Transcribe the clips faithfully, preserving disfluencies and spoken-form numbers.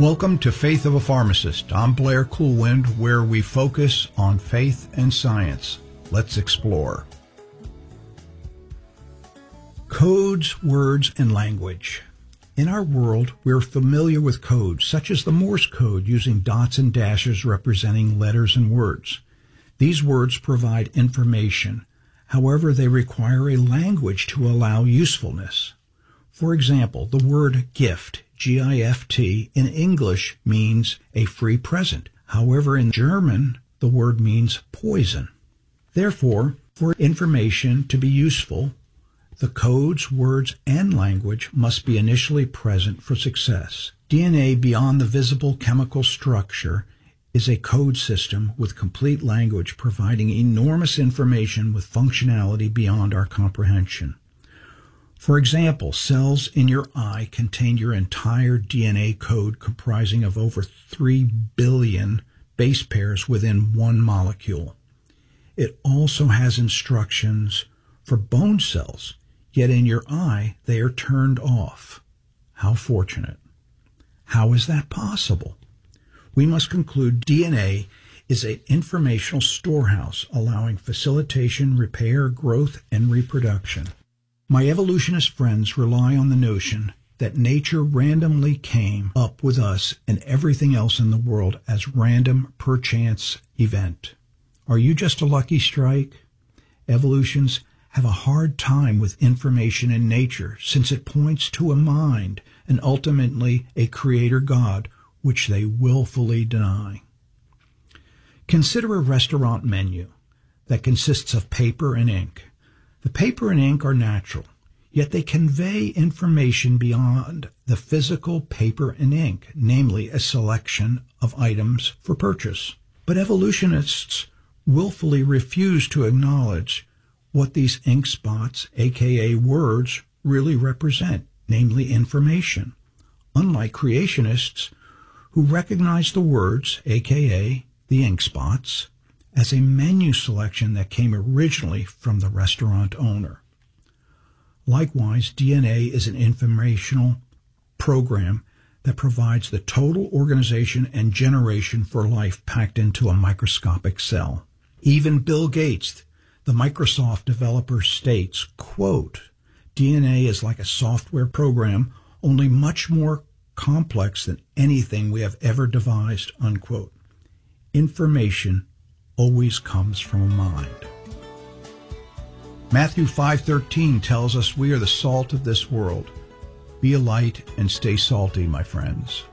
Welcome to Faith of a Pharmacist. I'm Blair Coolwind, where we focus on faith and science. Let's explore. Codes, words, and language. In our world, we're familiar with codes, such as the Morse code using dots and dashes representing letters and words. These words provide information. However, they require a language to allow usefulness. For example, the word gift, G I F T, in English means a free present. However, in German, the word means poison. Therefore, for information to be useful, the codes, words, and language must be initially present for success. D N A beyond the visible chemical structure is a code system with complete language providing enormous information with functionality beyond our comprehension. For example, cells in your eye contain your entire D N A code comprising of over three billion base pairs within one molecule. It also has instructions for bone cells, yet in your eye they are turned off. How fortunate. How is that possible? We must conclude D N A is an informational storehouse allowing facilitation, repair, growth, and reproduction. My evolutionist friends rely on the notion that nature randomly came up with us and everything else in the world as random, perchance event. Are you just a lucky strike? Evolutionists have a hard time with information in nature since it points to a mind and ultimately a creator God, which they willfully deny. Consider a restaurant menu that consists of paper and ink. The paper and ink are natural, yet they convey information beyond the physical paper and ink, namely a selection of items for purchase. But evolutionists willfully refuse to acknowledge what these ink spots, aka words, really represent, namely information, unlike creationists who recognize the words, aka the ink spots, as a menu selection that came originally from the restaurant owner. Likewise, D N A is an informational program that provides the total organization and generation for life packed into a microscopic cell. Even Bill Gates, the Microsoft developer, states, quote, D N A is like a software program, only much more complex than anything we have ever devised, unquote. Information always comes from a mind. Matthew five thirteen tells us we are the salt of this world. Be a light and stay salty, my friends.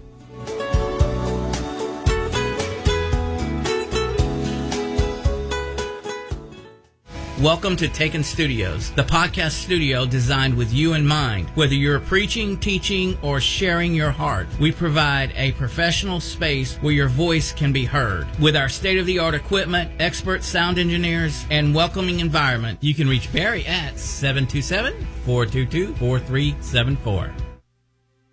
Welcome to Taken Studios, the podcast studio designed with you in mind. Whether you're preaching, teaching, or sharing your heart, we provide a professional space where your voice can be heard. With our state-of-the-art equipment, expert sound engineers, and welcoming environment, you can reach Barry at seven two seven, four two two, four three seven four.